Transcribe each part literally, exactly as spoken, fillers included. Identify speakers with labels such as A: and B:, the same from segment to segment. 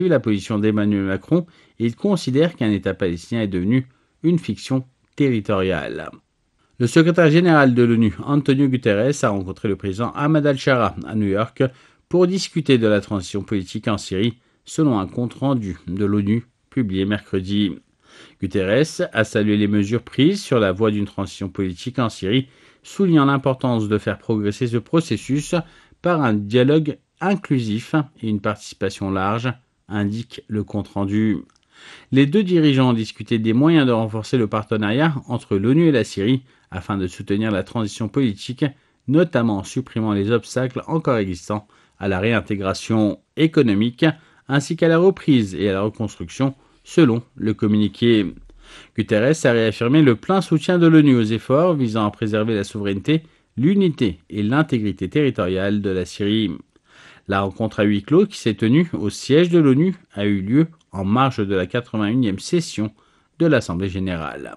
A: la position d'Emmanuel Macron et il considère qu'un État palestinien est devenu une fiction territoriale. Le secrétaire général de l'ONU, Antonio Guterres, a rencontré le président Ahmad al-Shara à New York pour discuter de la transition politique en Syrie, selon un compte-rendu de l'ONU publié mercredi. Guterres a salué les mesures prises sur la voie d'une transition politique en Syrie, soulignant l'importance de faire progresser ce processus par un dialogue inclusif et une participation large, indique le compte-rendu. Les deux dirigeants ont discuté des moyens de renforcer le partenariat entre l'ONU et la Syrie afin de soutenir la transition politique, notamment en supprimant les obstacles encore existants à la réintégration économique ainsi qu'à la reprise et à la reconstruction, selon le communiqué. Guterres a réaffirmé le plein soutien de l'ONU aux efforts visant à préserver la souveraineté, l'unité et l'intégrité territoriale de la Syrie. La rencontre à huis clos qui s'est tenue au siège de l'ONU a eu lieu en marge de la quatre-vingt-unième session de l'Assemblée générale.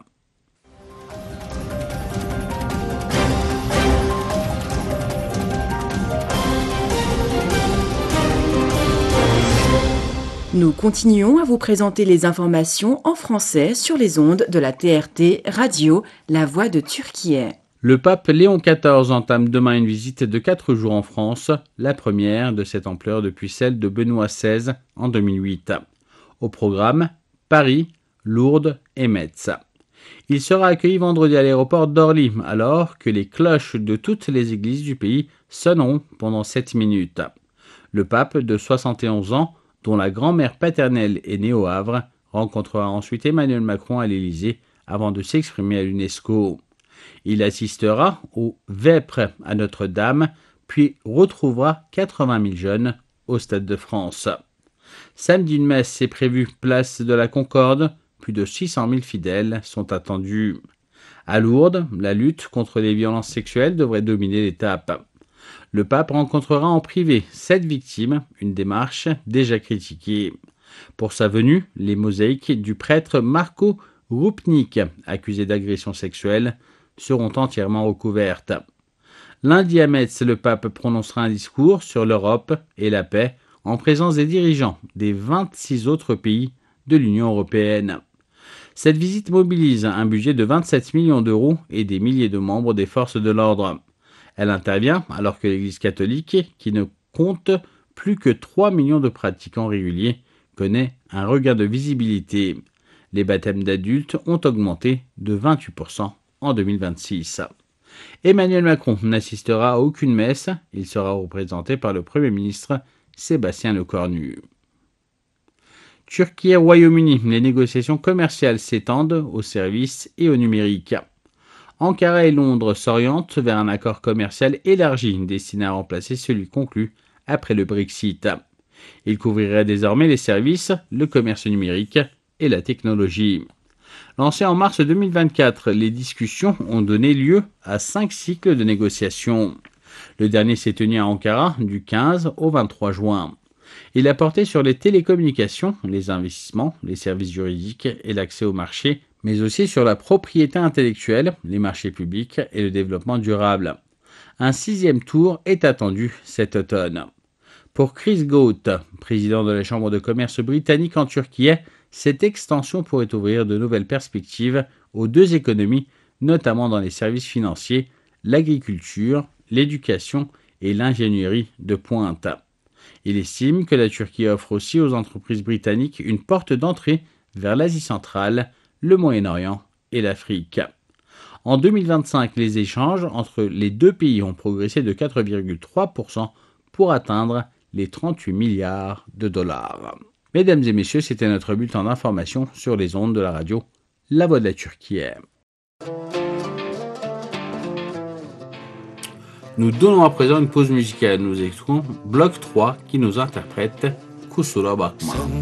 B: Nous continuons à vous présenter les informations en français sur les ondes de la T R T Radio, La Voix de Turquie.
A: Le pape Léon quatorze entame demain une visite de quatre jours en France, la première de cette ampleur depuis celle de Benoît seize en deux mille huit. Au programme, Paris, Lourdes et Metz. Il sera accueilli vendredi à l'aéroport d'Orly, alors que les cloches de toutes les églises du pays sonneront pendant sept minutes. Le pape de soixante et onze ans, dont la grand-mère paternelle est née au Havre, rencontrera ensuite Emmanuel Macron à l'Élysée avant de s'exprimer à l'UNESCO. Il assistera au Vêpres à Notre-Dame, puis retrouvera quatre-vingt mille jeunes au Stade de France. Samedi, une messe est prévue place de la Concorde. Plus de six cent mille fidèles sont attendus. À Lourdes, la lutte contre les violences sexuelles devrait dominer l'étape. Le pape rencontrera en privé sept victimes, une démarche déjà critiquée. Pour sa venue, les mosaïques du prêtre Marco Rupnik, accusé d'agression sexuelle, seront entièrement recouvertes. Lundi à Metz, le pape prononcera un discours sur l'Europe et la paix en présence des dirigeants des vingt-six autres pays de l'Union européenne. Cette visite mobilise un budget de vingt-sept millions d'euros et des milliers de membres des forces de l'ordre. Elle intervient alors que l'Église catholique, qui ne compte plus que trois millions de pratiquants réguliers, connaît un regain de visibilité. Les baptêmes d'adultes ont augmenté de vingt-huit pour cent en deux mille vingt-six. Emmanuel Macron n'assistera à aucune messe, il sera représenté par le Premier ministre Sébastien Lecornu. Turquie et Royaume-Uni, les négociations commerciales s'étendent aux services et au numérique. Ankara et Londres s'orientent vers un accord commercial élargi destiné à remplacer celui conclu après le Brexit. Il couvrirait désormais les services, le commerce numérique et la technologie. Lancées en mars deux mille vingt-quatre, les discussions ont donné lieu à cinq cycles de négociations. Le dernier s'est tenu à Ankara du quinze au vingt-trois juin. Il a porté sur les télécommunications, les investissements, les services juridiques et l'accès au marché, mais aussi sur la propriété intellectuelle, les marchés publics et le développement durable. Un sixième tour est attendu cet automne. Pour Chris Goat, président de la Chambre de commerce britannique en Turquie, cette extension pourrait ouvrir de nouvelles perspectives aux deux économies, notamment dans les services financiers, l'agriculture, l'éducation et l'ingénierie de pointe. Il estime que la Turquie offre aussi aux entreprises britanniques une porte d'entrée vers l'Asie centrale, le Moyen-Orient et l'Afrique. En deux mille vingt-cinq, les échanges entre les deux pays ont progressé de quatre virgule trois pour cent pour atteindre les trente-huit milliards de dollars. Mesdames et messieurs, c'était notre bulletin d'information sur les ondes de la radio La Voix de la Turquie. Nous donnons à présent une pause musicale. Nous écoutons Bloc trois qui nous interprète Kusura Bakma.